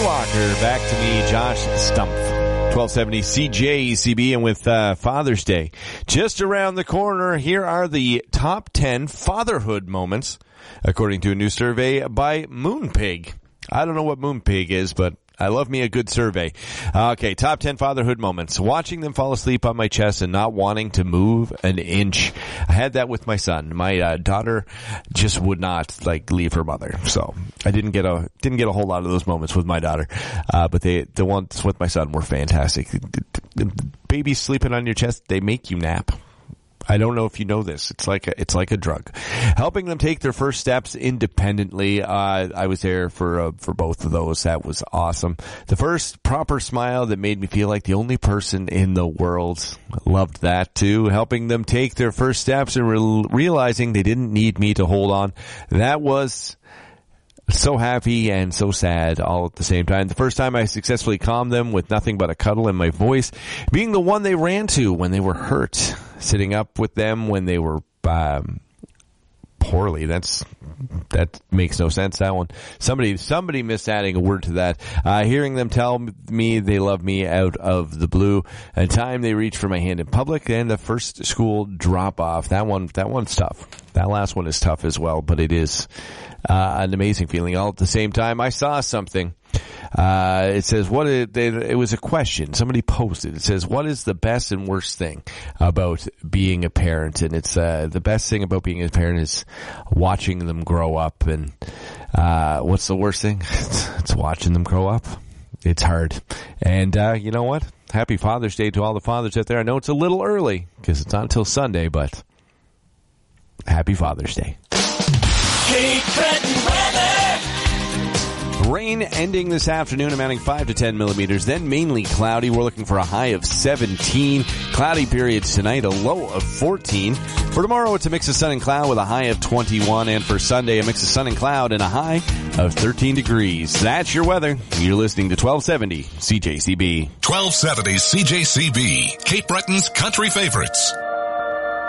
Walker. Back to me, Josh Stumpf. 1270 CJCB, and with Father's Day just around the corner, here are the top 10 fatherhood moments, according to a new survey by Moonpig. I don't know what Moonpig is, but I love me a good survey. Okay, top 10 fatherhood moments. Watching them fall asleep on my chest and not wanting to move an inch. I had that with my son. My daughter just would not leave her mother. So I didn't get a whole lot of those moments with my daughter. But the ones with my son were fantastic. Babies sleeping on your chest, they make you nap. I don't know if you know this. It's like a drug. Helping them take their first steps independently. I was there for both of those. That was awesome. The first proper smile that made me feel like the only person in the world. Loved that too. Helping them take their first steps and realizing they didn't need me to hold on. That was so happy and so sad all at the same time. The first time I successfully calmed them with nothing but a cuddle in my voice, being the one they ran to when they were hurt, sitting up with them when they were poorly. That makes no sense, that one. Somebody missed adding a word to that. Hearing them tell me they love me out of the blue. A time they reach for my hand in public, and the first school drop off. That one's tough. That last one is tough as well, but it is an amazing feeling. All at the same time, I saw something. It says, it was a question. Somebody posted. It says, what is the best and worst thing about being a parent? And it's, the best thing about being a parent is watching them grow up. And, what's the worst thing? It's watching them grow up. It's hard. And, you know what? Happy Father's Day to all the fathers out there. I know it's a little early because it's not until Sunday, but happy Father's Day. Cape Breton weather. Rain ending this afternoon, amounting 5 to 10 millimeters, then mainly cloudy. We're looking for a high of 17. Cloudy periods tonight, a low of 14. For tomorrow, it's a mix of sun and cloud with a high of 21. And for Sunday, a mix of sun and cloud and a high of 13 degrees. That's your weather. You're listening to 1270 CJCB. 1270 CJCB, Cape Breton's country favorites.